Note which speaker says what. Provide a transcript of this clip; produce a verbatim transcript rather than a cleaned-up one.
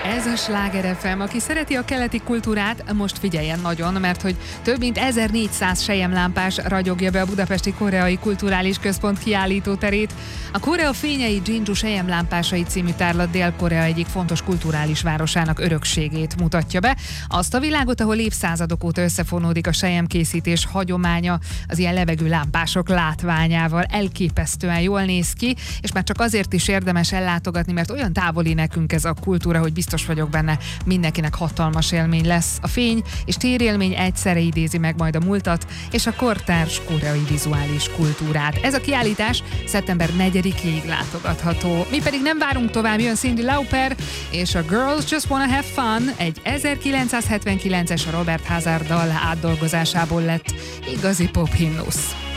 Speaker 1: Ez a Sláger ef em. Aki szereti a keleti kultúrát, most figyeljen nagyon, mert hogy több mint ezernégyszáz selyemlámpás ragyogja be a Budapesti Koreai Kulturális Központ kiállítóterét. A Korea fényei Jeonju selyemlámpásai című tárlat Dél-Korea egyik fontos kulturális városának örökségét mutatja be. Azt a világot, ahol évszázadok óta összefonódik a selyemkészítés hagyománya, az ilyen levegő lámpások látványával. Elképesztően jól néz ki, és már csak azért is érdemes ellátogatni, mert olyan távoli nekünk ez a kultúra, hogy biztos vagyok benne, mindenkinek hatalmas élmény lesz. A fény és térélmény egyszerre idézi meg majd a múltat és a kortárs koreai vizuális kultúrát. Ez a kiállítás szeptember negyedikéig látogatható. Mi pedig nem várunk tovább, jön Cyndi Lauper és a Girls Just Wanna Have Fun egy ezerkilencszázhetvenkilences Robert Hazard dal átdolgozásából lett igazi pop himnusz.